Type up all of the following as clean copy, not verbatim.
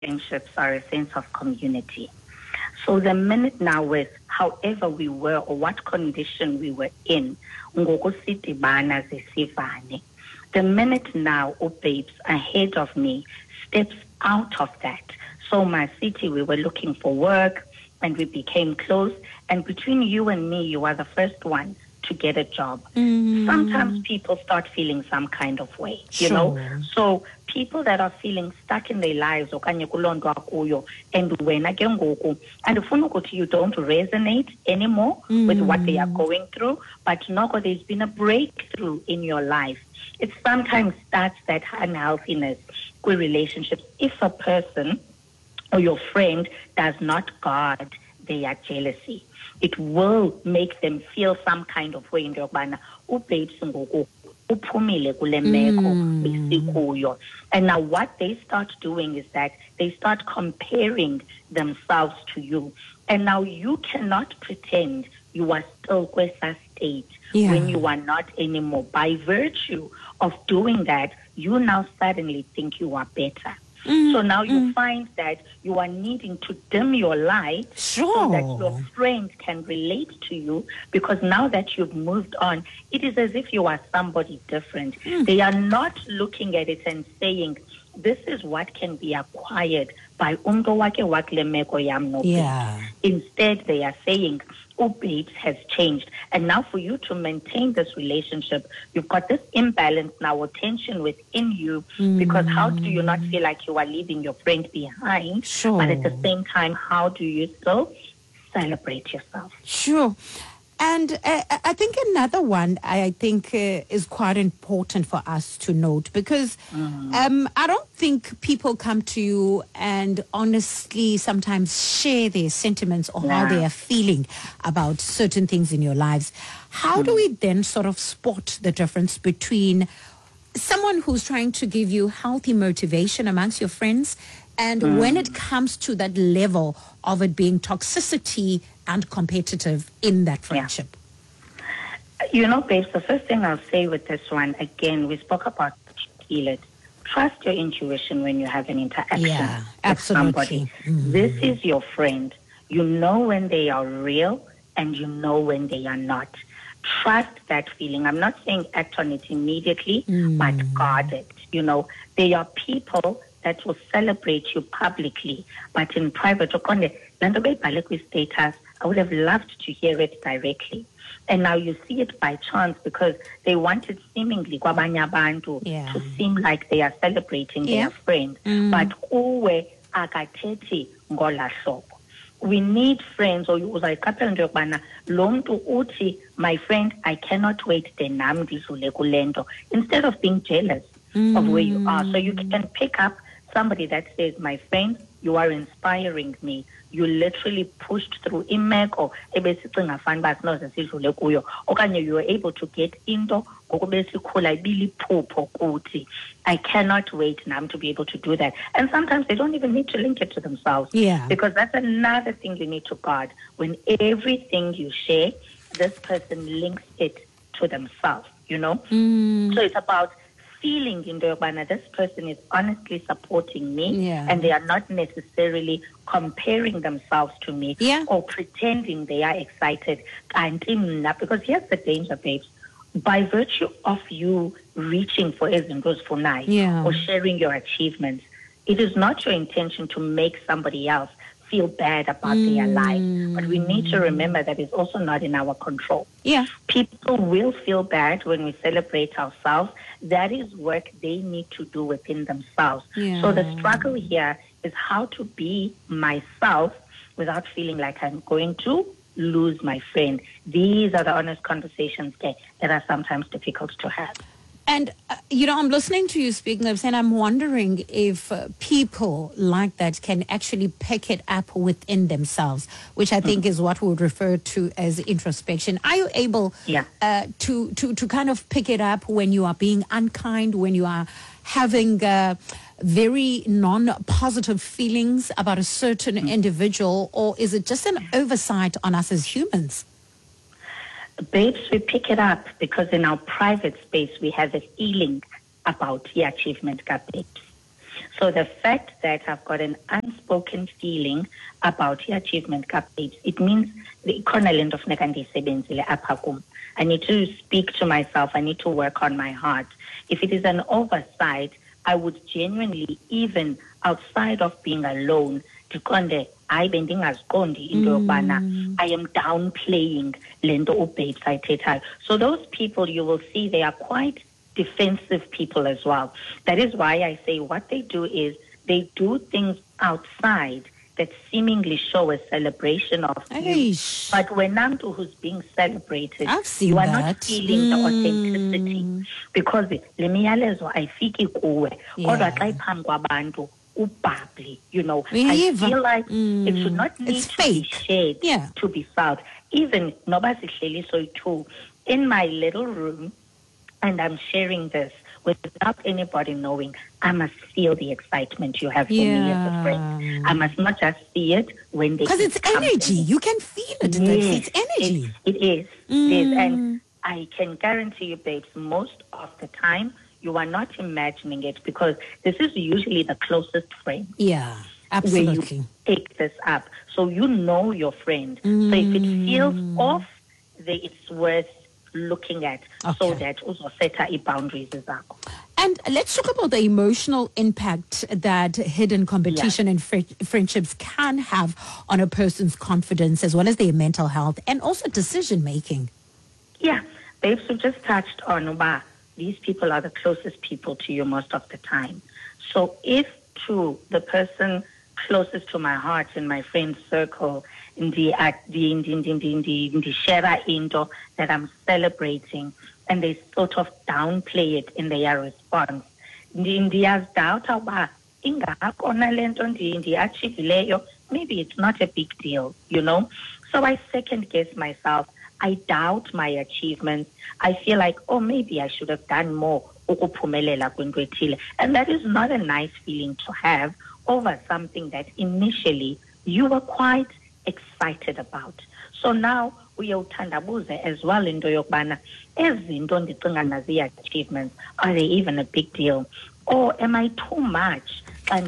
friendships are a sense of community. So the minute now with however we were or what condition we were in, ngokusidibana zisivane. The minute now, babes ahead of me steps out of that. So my city, we were looking for work and we became close. And between you and me, you are the first one to get a job. Sometimes people start feeling some kind of way, you know. So people that are feeling stuck in their lives, and when again and you don't resonate anymore with what they are going through, but there's been a breakthrough in your life. It sometimes starts that unhealthiness with relationships. If a person or your friend does not guard their jealousy, it will make them feel some kind of way in your bana. And now what they start doing is that they start comparing themselves to you. And now you cannot pretend you are still Kwesa state when you are not anymore. By virtue of doing that, you now suddenly think you are better. So now you find that you are needing to dim your light so that your friend can relate to you, because now that you've moved on, it is as if you are somebody different. They are not looking at it and saying, this is what can be acquired by Instead, they are saying, babes has changed. And now for you to maintain this relationship, you've got this imbalance now or tension within you, because how do you not feel like you are leaving your friend behind? But at the same time, how do you still celebrate yourself? And I think another one is quite important for us to note, because I don't think people come to you and honestly sometimes share their sentiments or how they are feeling about certain things in your lives. How do we then sort of spot the difference between someone who's trying to give you healthy motivation amongst your friends and when it comes to that level of it being toxicity and competitive in that friendship? You know, babes, the first thing I'll say with this one, again, we spoke about heal it. Trust your intuition when you have an interaction with somebody. This is your friend. You know when they are real and you know when they are not. Trust that feeling. I'm not saying act on it immediately, but guard it. You know, they are people that will celebrate you publicly, but in private, status, I would have loved to hear it directly. And now you see it by chance because they wanted seemingly to seem like they are celebrating their friend. But uwe akathethi ngolahlobo. We need friends, or my friend, I cannot wait instead of being jealous of where you are. So you can pick up somebody that says, my friend, you are inspiring me. You literally pushed through imeko you were able to get into I cannot wait now to be able to do that. And sometimes they don't even need to link it to themselves. Because that's another thing you need to guard. When everything you share, this person links it to themselves, you know? So it's about feeling in the Urbana, this person is honestly supporting me and they are not necessarily comparing themselves to me or pretending they are excited. Because here's the danger, babes. By virtue of you reaching for Ezintos for night or sharing your achievements, it is not your intention to make somebody else feel bad about their life. But we need to remember that it's also not in our control. People will feel bad when we celebrate ourselves. That is work they need to do within themselves. So the struggle here is how to be myself without feeling like I'm going to lose my friend. These are the honest conversations that are sometimes difficult to have. And, I'm listening to you speaking, and I'm wondering if people like that can actually pick it up within themselves, which I think is what we would refer to as introspection. Are you able to kind of pick it up when you are being unkind, when you are having very non-positive feelings about a certain individual, or is it just an oversight on us as humans? Babes, we pick it up because in our private space we have a feeling about the achievement, babes. So the fact that I've got an unspoken feeling about the achievement, babes, it means the equivalent of I need to speak to myself. I need to work on my heart. If it is an oversight, I would genuinely, even outside of being alone, I am downplaying lento babes I take. So those people, you will see, they are quite defensive people as well. That is why I say what they do is they do things outside that seemingly show a celebration of you. But when Namtu who's being celebrated, you are not feeling the authenticity. Because I feel like it should not need to be shared to be felt. Even too, in my little room, and I'm sharing this without anybody knowing, I must feel the excitement you have for me as a friend. I must not just see it when they... Because it's energy. You can feel it. Yes, it's energy. It is. It is. And I can guarantee you, babes, most of the time, you are not imagining it, because this is usually the closest friend. Yeah, absolutely. Where you take this up. So you know your friend. So if it feels off, it's worth looking at, so that also set boundaries as well. And let's talk about the emotional impact that hidden competition and friendships can have on a person's confidence, as well as their mental health and also decision making. Yeah, babes, we just touched on these people are the closest people to you most of the time. So if to the person closest to my heart in my friend circle, in the share into that I'm celebrating, and they sort of downplay it in their response, maybe it's not a big deal, you know. So I second guess myself. I doubt my achievements. I feel like, maybe I should have done more. And that is not a nice feeling to have over something that initially you were quite excited about. So now we are as well into yokbana achievements, are they even a big deal? Or am I too much? And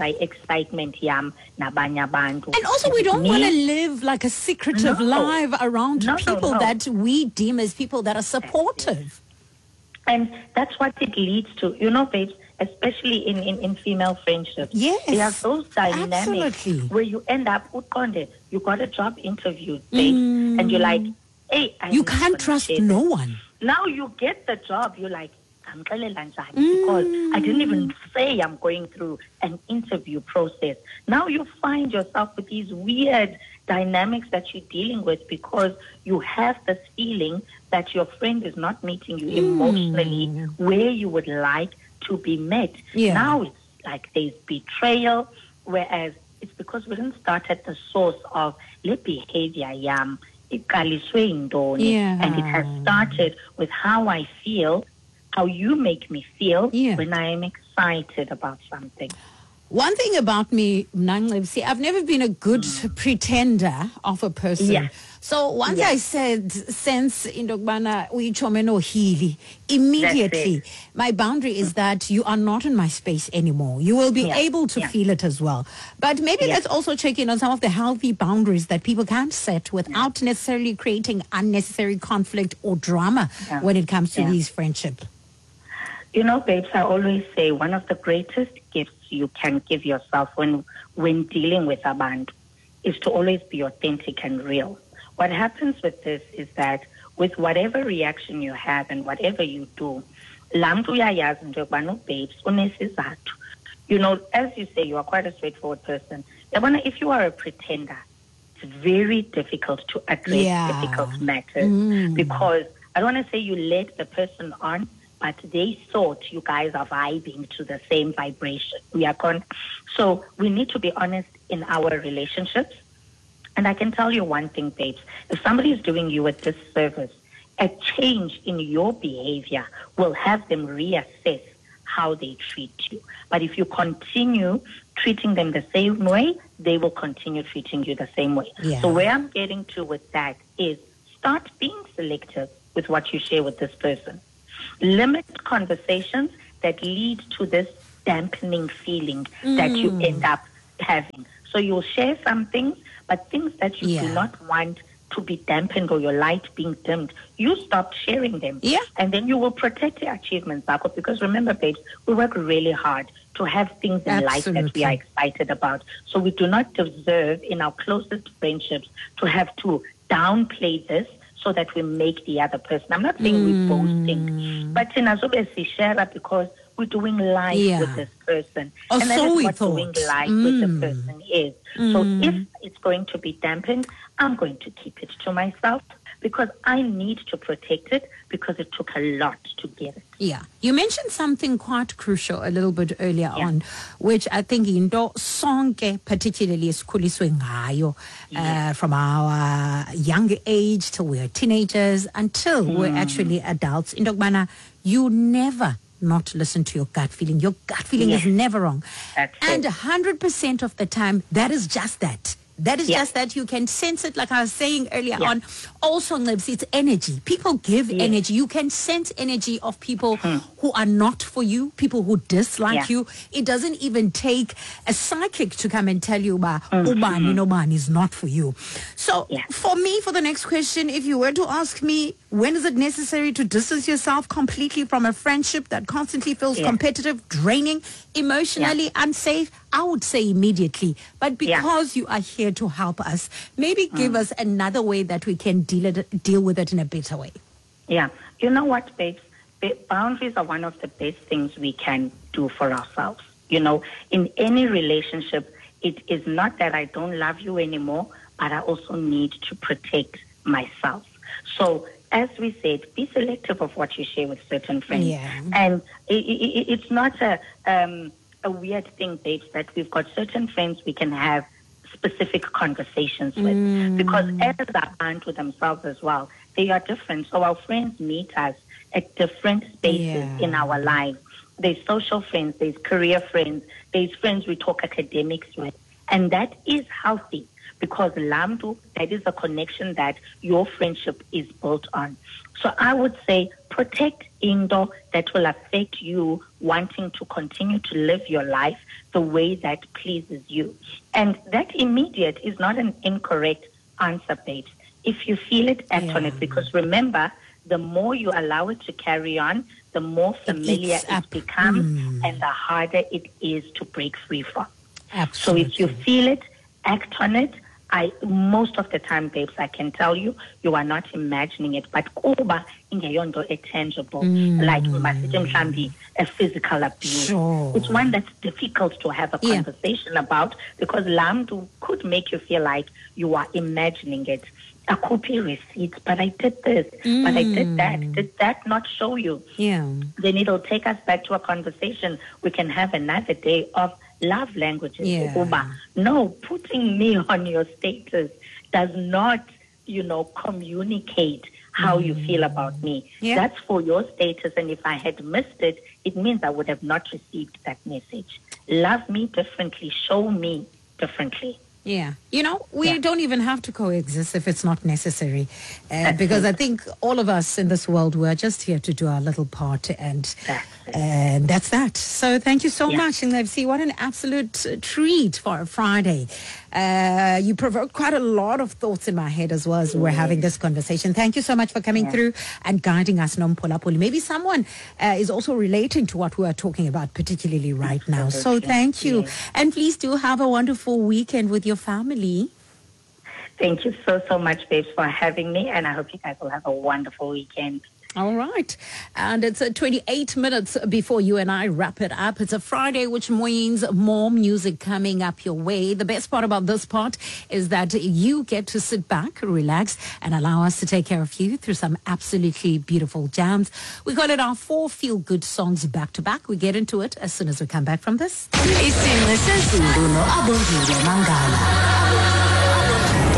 also, we don't want to live like a secretive life around people that we deem as people that are supportive. And that's what it leads to, you know, babes, especially in female friendships. Yes, there are those dynamics where you end up, you got a job interview, babes, and you're like, hey, you can't trust no one. Now you get the job, you're like, because I didn't even say I'm going through an interview process. Now you find yourself with these weird dynamics that you're dealing with, because you have this feeling that your friend is not meeting you emotionally where you would like to be met. Now it's like there's betrayal, whereas it's because we didn't start at the source of the behavior and it has started with how I feel, how you make me feel when I am excited about something. One thing about me, see, I've never been a good pretender of a person. So once I sense immediately, my boundary is that you are not in my space anymore. You will be able to feel it as well. But maybe let's also check in on some of the healthy boundaries that people can set without necessarily creating unnecessary conflict or drama when it comes to these friendships. You know, babes, I always say one of the greatest gifts you can give yourself when dealing with a band is to always be authentic and real. What happens with this is that with whatever reaction you have and whatever you do, babes, you know, as you say, you are quite a straightforward person. If you are a pretender, it's very difficult to address difficult matters, because I don't want to say you led the person on, but they thought you guys are vibing to the same vibration. So we need to be honest in our relationships. And I can tell you one thing, babes. If somebody is doing you a disservice, a change in your behavior will have them reassess how they treat you. But if you continue treating them the same way, they will continue treating you the same way. So where I'm getting to with that is start being selective with what you share with this person. Limit conversations that lead to this dampening feeling that you end up having. So you'll share some things, but things that you do not want to be dampened or your light being dimmed, you stop sharing them. Yeah. And then you will protect your achievements, because remember, babes, we work really hard to have things in life that we are excited about. So we do not deserve in our closest friendships to have to downplay this so that we make the other person. I'm not saying we're boasting, but in Azobe share because we're doing life with this person. And that so is what doing life with the person is. So if it's going to be dampened, I'm going to keep it to myself because I need to protect it because it took a lot to get it. Yeah. You mentioned something quite crucial a little bit earlier on, which I think into sonke particularly esikhuliswe ngayo from our young age till we're teenagers until we're actually adults. Into kubana you never not listen to your gut feeling. Your gut feeling is never wrong. And 100% of the time, that is just that. That is just that you can sense it, like I was saying earlier on. Also, it's energy. People give energy. You can sense energy of people who are not for you, people who dislike you. It doesn't even take a psychic to come and tell you, Ubani is not for you. So, for me, for the next question, if you were to ask me, when is it necessary to distance yourself completely from a friendship that constantly feels competitive, draining, emotionally unsafe? I would say immediately. But because you are here to help us, maybe give us another way that we can deal with it in a better way. Yeah. You know what, babes? Boundaries are one of the best things we can do for ourselves. You know, in any relationship, it is not that I don't love you anymore, but I also need to protect myself. So, as we said, be selective of what you share with certain friends. Yeah. And it's not a weird thing, babes, that we've got certain friends we can have specific conversations with because as they bond with themselves as well, they are different. So our friends meet us at different spaces in our lives. There's social friends, there's career friends, there's friends we talk academics with. And that is healthy because Lamdu, that is a connection that your friendship is built on. So I would say protect Indo that will affect you wanting to continue to live your life the way that pleases you. And that immediate is not an incorrect answer, babes. If you feel it, act on it. Because remember, the more you allow it to carry on, the more familiar it becomes and the harder it is to break free from. Absolutely. So if you feel it, act on it. Most of the time, babes, I can tell you, you are not imagining it, but kuba ingeyondo a tangible, like a physical abuse. Sure. It's one that's difficult to have a conversation about because Lamdu could make you feel like you are imagining it. A copy receipt, but I did this, but I did that. Did that not show you? Yeah. Then it'll take us back to a conversation. We can have another day of love languages. Yeah. No, putting me on your status does not, communicate how you feel about me. Yeah. That's for your status. And if I had missed it, it means I would have not received that message. Love me differently. Show me differently. Yeah. We don't even have to coexist if it's not necessary. Because I think all of us in this world, we're just here to do our little part and that's that. So thank you so much. And see, what an absolute treat for a Friday. You provoked quite a lot of thoughts in my head as well as we're having this conversation. Thank you so much for coming through and guiding us. Maybe someone is also relating to what we are talking about, particularly right now. So thank you. And please do have a wonderful weekend with your family. Thank you so much, babes, for having me. And I hope you guys will have a wonderful weekend. All right. And it's 28 minutes before you and I wrap it up. It's a Friday, which means more music coming up your way. The best part about this part is that you get to sit back, relax, and allow us to take care of you through some absolutely beautiful jams. We call it our 4 feel-good songs back-to-back. We get into it as soon as we come back from this.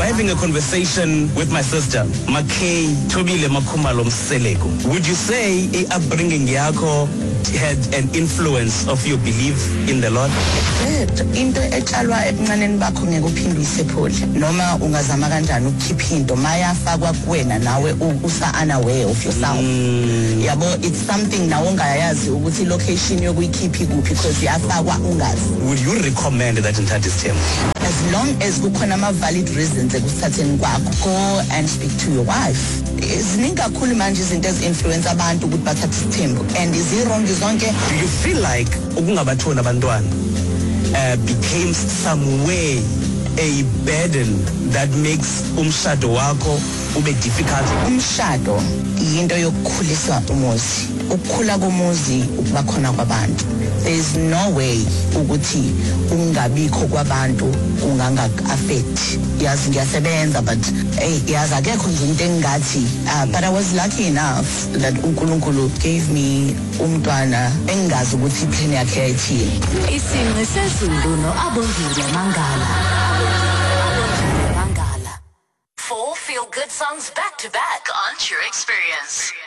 having a conversation with my sister, Makay Tobile Makumalo Mseleko, would you say upbringing yako had an influence of your belief in the Lord? Into etshalwa ebuncaneni bakho ngeke uphinde uyisephule noma ungazama kanjani ukukhipha into mayafakwa kuwena nawe usa-unaware of yourself. Yabo, it's something nawe ongayazi ukuthi location yokuyikhipha ikuphi because yafakwa ungazi. Would you recommend that in Nthadisithembu? As long as kukhona ama-valid reasons ekusithatheni kwakho, go and speak to your wife. Ziningi kakhulu manje izinto ezi-influence abantu ukuthi bathathe isithembu and is-wrong zonke. Do you feel like ukungabatholi abantwana became some way a burden that makes umshado wakho ube difficult? Umshado yinto yokukhulisa umuzi. Ukukhula komuzi ukuba khona kwabantu. There is no way ukuthi ungabikho kwabantu unganga-affect. Yazi ngiyasebenza but yazi akekho nje into engathi but I was lucky enough that uNkulunkulu gave me umntwana engazi ukuthi plan yakhe yayithini. Isingwe sezulu no-Abongile Mangala. Abongile Mangala. 4 feel-good songs back to back on True Experience.